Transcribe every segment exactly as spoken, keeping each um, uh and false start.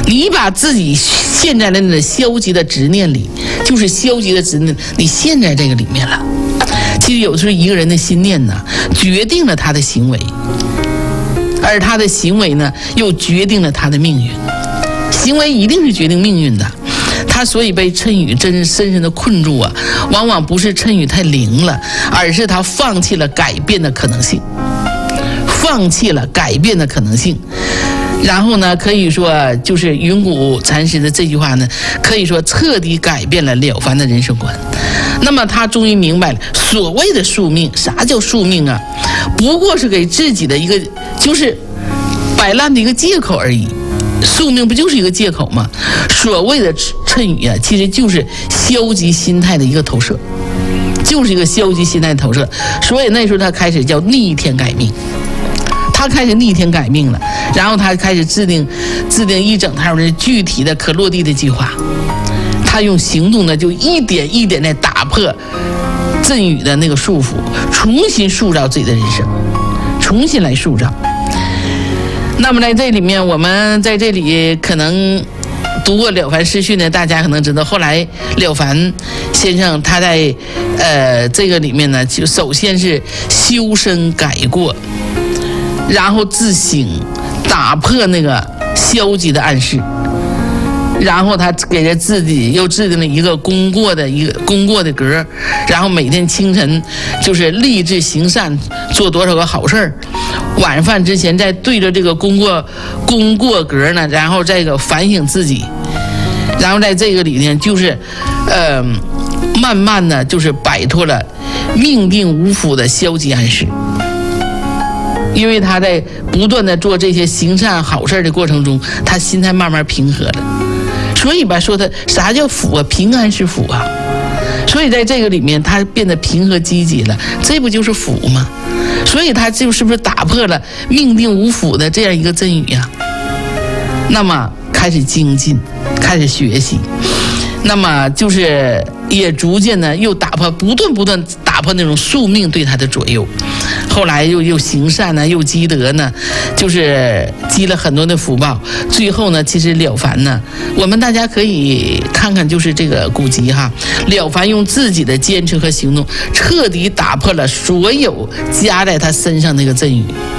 你把自己陷在了那消极的执念里，就是消极的执念，你陷在这个里面了。其实有时候一个人的心念呢，决定了他的行为，而他的行为呢，又决定了他的命运。行为一定是决定命运的。他所以被谶语真深深的困住啊，往往不是谶语太灵了，而是他放弃了改变的可能性，放弃了改变的可能性。然后呢，可以说就是云谷禅师的这句话呢，可以说彻底改变了了凡的人生观。那么他终于明白了，所谓的宿命，啥叫宿命啊？不过是给自己的一个就是摆烂的一个借口而已。宿命不就是一个借口吗？所谓的谶语啊，其实就是消极心态的一个投射，就是一个消极心态的投射。所以那时候他开始叫逆天改命，他开始逆天改命了，然后他开始制定制定一整套的具体的可落地的计划。他用行动呢，就一点一点的打破谶语的那个束缚，重新塑造自己的人生，重新来塑造。那么在这里面，我们在这里可能读过了凡诗训的，大家可能知道，后来了凡先生他在呃这个里面呢，就首先是修身改过，然后自省，打破那个消极的暗示，然后他给他自己又制定了一个功过的一个功过的格，然后每天清晨就是立志行善，做多少个好事儿。晚饭之前再对着这个功过功过格呢，然后这个反省自己，然后在这个里面就是呃慢慢的就是摆脱了命定无符的消极暗示。因为他在不断的做这些行善好事的过程中，他心态慢慢平和了。所以吧，说他啥叫福啊？平安是福啊。所以在这个里面，他变得平和积极了，这不就是福吗？所以他就是不是打破了命定无符的这样一个谶语呀？那么开始精进，开始学习，那么就是也逐渐的又打破，不断不断打破那种宿命对他的左右。后来又又行善呢，又积德呢，就是积了很多的福报。最后呢，其实了凡呢，我们大家可以看看，就是这个古籍哈，了凡用自己的坚持和行动，彻底打破了所有加在他身上那个谶语。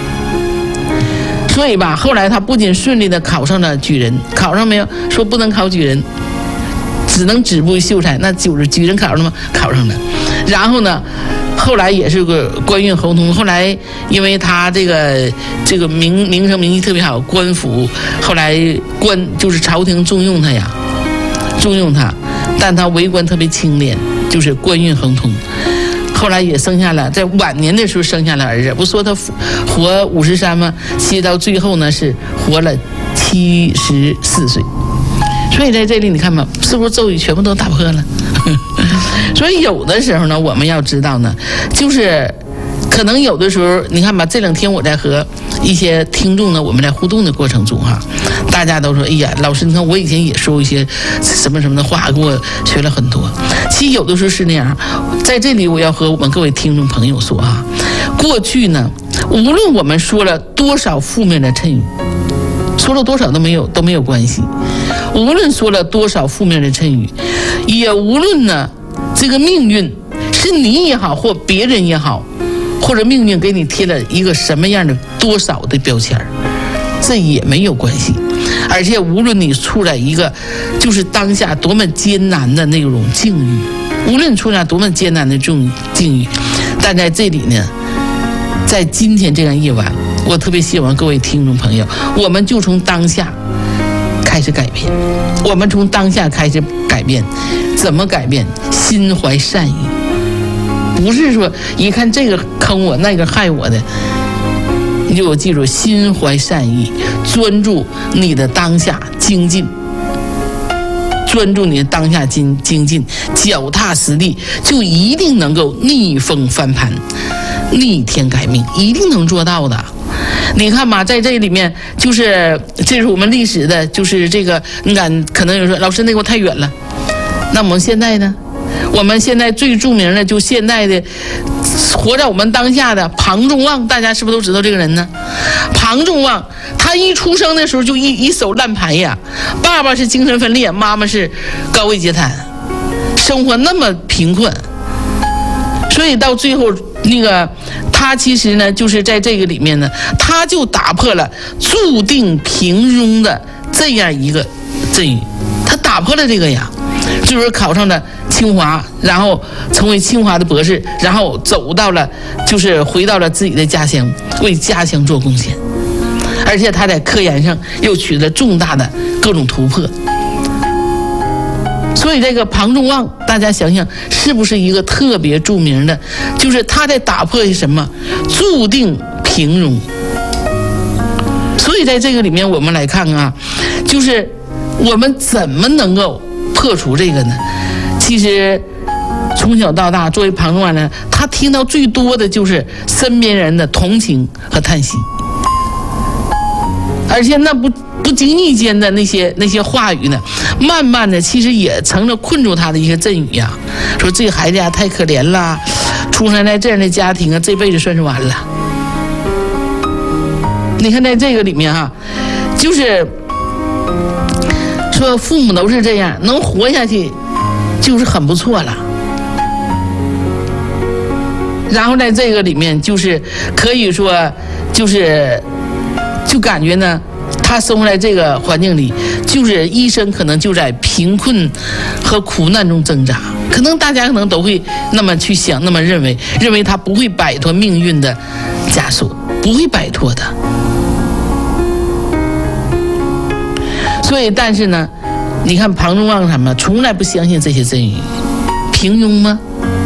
所以吧，后来他不仅顺利的考上了举人，考上没有？说不能考举人，只能止步秀才，那就是举人考上了吗？考上了。然后呢，后来也是个官运亨通。后来因为他这个这个名名声名气特别好，官府后来官就是朝廷重用他呀，重用他，但他为官特别清廉，就是官运亨通。后来也生下了，在晚年的时候生下了儿子，不说他活五十三吗？其实到最后呢是活了七十四岁。所以在这里你看吧，是不是咒语全部都打破了？所以有的时候呢，我们要知道呢，就是可能有的时候，你看吧，这两天我在和一些听众呢，我们在互动的过程中哈、啊，大家都说，哎呀，老师，你看我以前也说一些什么什么的话，给我学了很多。其实有的时候是那样，在这里我要和我们各位听众朋友说啊，过去呢，无论我们说了多少负面的谶语，说了多少都没有都没有关系。无论说了多少负面的谶语，也无论呢这个命运是你也好或别人也好，或者命运给你贴了一个什么样的多少的标签，这也没有关系。而且无论你处在一个就是当下多么艰难的那种境遇，无论处在多么艰难的这种境遇，但在这里呢，在今天这样夜晚，我特别希望各位听众朋友，我们就从当下开始改变，我们从当下开始改变。怎么改变？心怀善意，不是说一看这个坑我那个害我的，你就记住心怀善意，专注你的当下精进，专注你的当下精精进，脚踏实地，就一定能够逆风翻盘，逆天改命，一定能做到的。你看吧，在这里面就是这是我们历史的，就是这个你看可能有人说老师那个太远了，那我们现在呢， 我们现在最著名的就现在的活在我们当下的庞众望，大家是不是都知道这个人呢？庞众望他一出生的时候就一一手烂牌呀，爸爸是精神分裂，妈妈是高位截瘫，生活那么贫困，所以到最后那个他其实呢就是在这个里面呢，他就打破了注定平庸的这样一个阵语，他打破了这个呀，就是考上了清华，然后成为清华的博士，然后走到了就是回到了自己的家乡，为家乡做贡献，而且他在科研上又取得重大的各种突破。所以这个庞众望，大家想想是不是一个特别著名的，就是他在打破什么注定平庸。所以在这个里面我们来看啊，就是我们怎么能够破除这个呢？其实从小到大，作为庞众望呢，他听到最多的就是身边人的同情和叹息，而且那不不经意间的那些那些话语呢，慢慢的其实也成了困住他的一个阵语呀。说这个孩子呀太可怜了，出生在这样的家庭啊，这辈子算是完了。你看在这个里面哈、啊，就是说父母都是这样，能活下去就是很不错了。然后在这个里面就是可以说就是就感觉呢，他生活在这个环境里，就是一生可能就在贫困和苦难中挣扎。可能大家可能都会那么去想，那么认为，认为他不会摆脱命运的枷锁，不会摆脱的。所以，但是呢，你看庞众望他们从来不相信这些真语。平庸吗？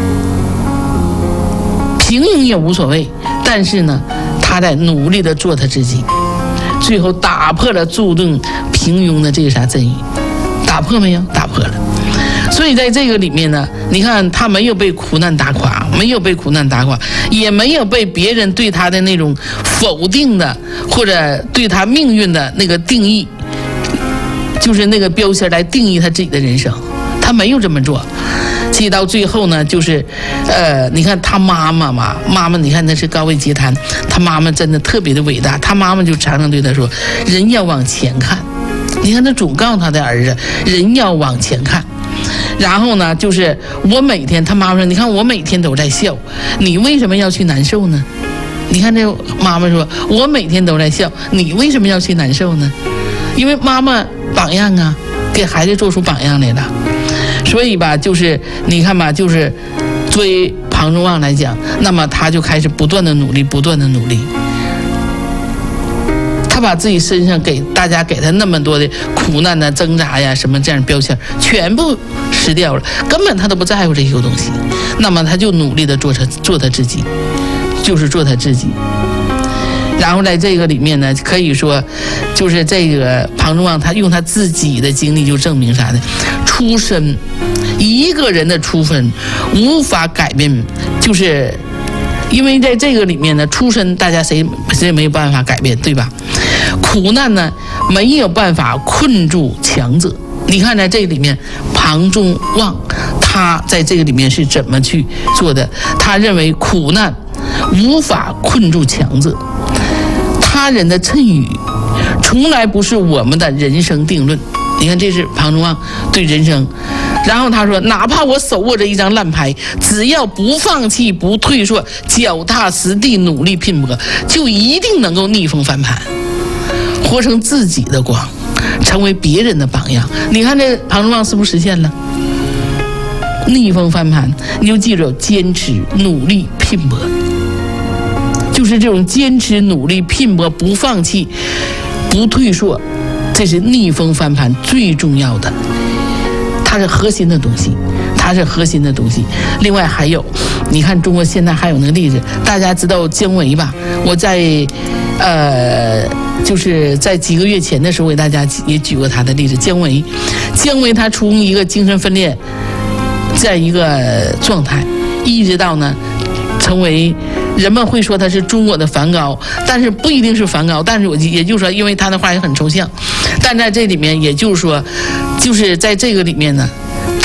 平庸也无所谓，但是呢，他在努力的做他自己。最后打破了注定平庸的这个啥阵语，打破没有？打破了。所以在这个里面呢，你看他没有被苦难打垮，没有被苦难打垮，也没有被别人对他的那种否定的或者对他命运的那个定义，就是那个标签来定义他自己的人生，他没有这么做。其实到最后呢，就是呃你看他妈妈嘛，妈妈你看那是高位截瘫，他妈妈真的特别的伟大，他妈妈就常常对他说，人要往前看。你看他总告诉他的儿子，人要往前看。然后呢，就是我每天，他妈妈说，你看我每天都在笑，你为什么要去难受呢？你看这妈妈说，我每天都在笑，你为什么要去难受呢？因为妈妈榜样啊，给孩子做出榜样来了。所以吧，就是你看吧，就是作为庞众望来讲，那么他就开始不断的努力，不断的努力。他把自己身上给大家给他那么多的苦难的挣扎呀，什么这样的标签，全部撕掉了，根本他都不在乎这些东西。那么他就努力的做他做他自己，就是做他自己。然后在这个里面呢，可以说，就是这个庞众望他用他自己的经历就证明啥呢？出身，一个人的出身无法改变，就是因为在这个里面呢，出身大家谁谁也没有办法改变，对吧？苦难呢没有办法困住强者。你看在这里面，庞众望他在这个里面是怎么去做的？他认为苦难无法困住强者。他人的谶语从来不是我们的人生定论。你看这是庞众望对人生，然后他说，哪怕我手握着一张烂牌，只要不放弃不退缩，脚踏实地努力拼搏，就一定能够逆风翻盘，活成自己的光，成为别人的榜样。你看这庞众望是不是实现了逆风翻盘？你就记住，坚持努力拼搏，就是这种坚持努力拼搏，不放弃不退缩，这是逆风翻盘最重要的，它是核心的东西，它是核心的东西。另外还有，你看中国现在还有那个例子，大家知道姜维吧？我在呃就是在几个月前的时候给大家也举过他的例子。姜维姜维他从一个精神分裂这样一个状态，一直到呢成为人们会说他是中国的梵高，但是不一定是梵高，但是我也就是说，因为他的话也很抽象，但在这里面也就是说，就是在这个里面呢，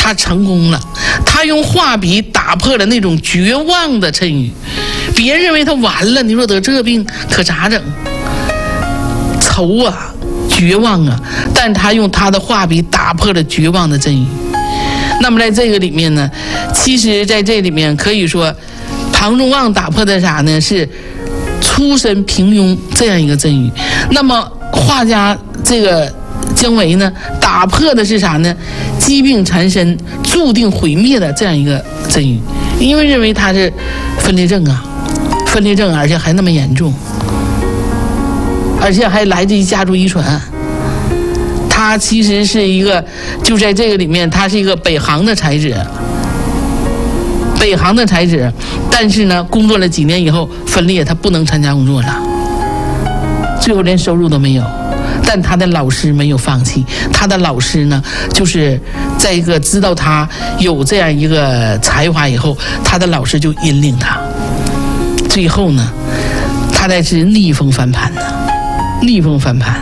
他成功了，他用画笔打破了那种绝望的谶语。别人认为他完了，你说得这病可咋整？愁啊，绝望啊，但他用他的画笔打破了绝望的谶语。那么在这个里面呢，其实在这里面可以说，庞众望打破的啥呢？是出身平庸这样一个谶语。那么画家这个姜维呢，打破的是啥呢？疾病缠身，注定毁灭的这样一个谶语。因为认为他是分裂症啊，分裂症，而且还那么严重，而且还来自于家族遗传。他其实是一个，就在这个里面，他是一个北航的才子，北航的才子，但是呢，工作了几年以后分裂，他不能参加工作了，最后连收入都没有。但他的老师没有放弃，他的老师呢，就是在一个知道他有这样一个才华以后，他的老师就引领他，最后呢，他才是逆风翻盘呢，逆风翻盘。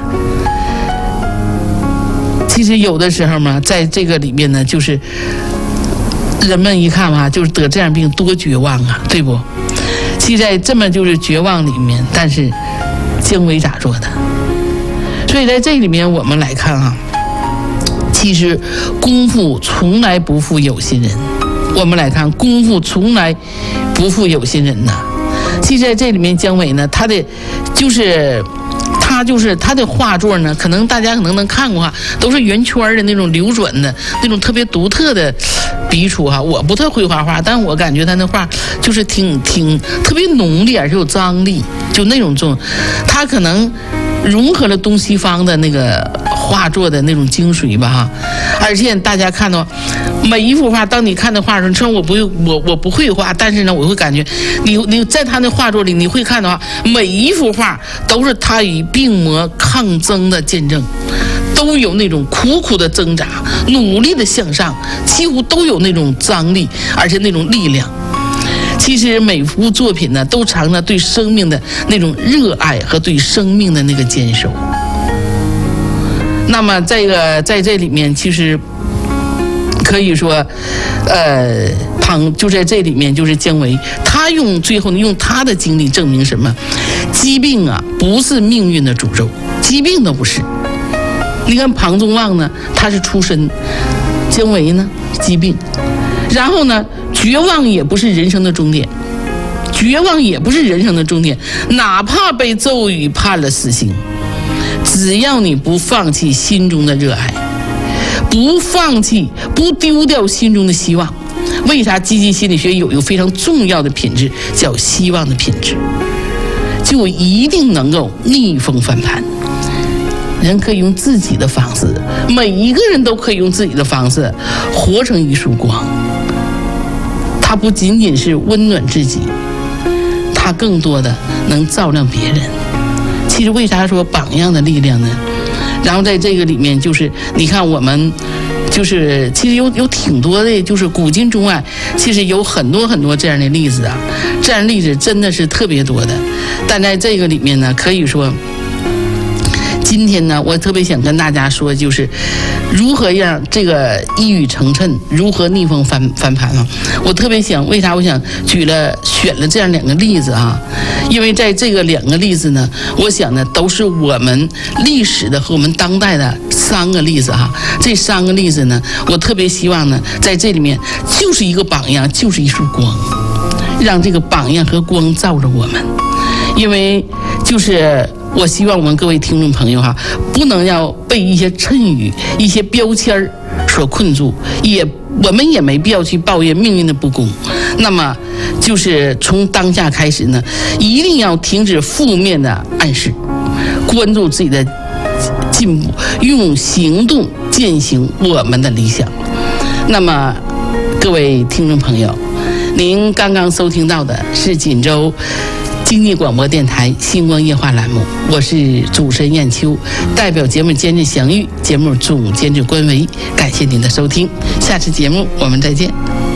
其实有的时候嘛，在这个里面呢，就是人们一看啊，就是得这样病多绝望啊，对不？其实在这么就是绝望里面，但是姜维咋做的？所以在这里面我们来看啊，其实功夫从来不负有心人。我们来看，功夫从来不负有心人呐。其实在这里面，姜维呢，他的就是他就是他的画作呢，可能大家可能能看过哈，都是圆圈的那种流转的那种特别独特的笔触哈。我不特会画画，但我感觉他那画就是挺挺特别浓烈，而且有张力，就那种重。他可能融合了东西方的那个画作的那种精髓吧哈，而且大家看到每一幅画，当你看的画的时候，虽然我不会我我不会画，但是呢，我会感觉你你在他那画作里，你会看到每一幅画都是他与病魔抗争的见证，都有那种苦苦的挣扎，努力的向上，几乎都有那种张力，而且那种力量。其实每幅作品呢，都藏着对生命的那种热爱和对生命的那个坚守。那么这个在这里面，其实可以说，呃，庞就在这里面，就是姜维，他用最后用他的经历证明什么？疾病啊，不是命运的诅咒，疾病都不是。你看庞众望呢，他是出身，姜维呢，疾病。然后呢，绝望也不是人生的终点，绝望也不是人生的终点，哪怕被咒语判了死刑，只要你不放弃心中的热爱，不放弃，不丢掉心中的希望。为啥积极心理学有一个非常重要的品质，叫希望的品质，就一定能够逆风翻盘。人可以用自己的方式，每一个人都可以用自己的方式活成一束光。它不仅仅是温暖自己，它更多的能照亮别人。其实为啥说榜样的力量呢？然后在这个里面，就是你看我们就是其实有有挺多的，就是古今中外其实有很多很多这样的例子啊，这样的例子真的是特别多的。但在这个里面呢，可以说今天呢，我特别想跟大家说，就是如何让这个一语成谶，如何逆风翻翻盘啊！我特别想，为啥我想举了选了这样两个例子啊？因为在这个两个例子呢，我想呢，都是我们历史的和我们当代的三个例子哈。这三个例子呢，我特别希望呢，在这里面就是一个榜样，就是一束光，让这个榜样和光照着我们，因为就是。我希望我们各位听众朋友哈，不能要被一些谶语、一些标签所困住，也我们也没必要去抱怨命运的不公。那么，就是从当下开始呢，一定要停止负面的暗示，关注自己的进步，用行动践行我们的理想。那么，各位听众朋友，您刚刚收听到的是锦州经济广播电台星光夜话栏目，我是主持人燕秋，代表节目监制祥玉，节目总监制关维，感谢您的收听，下次节目我们再见。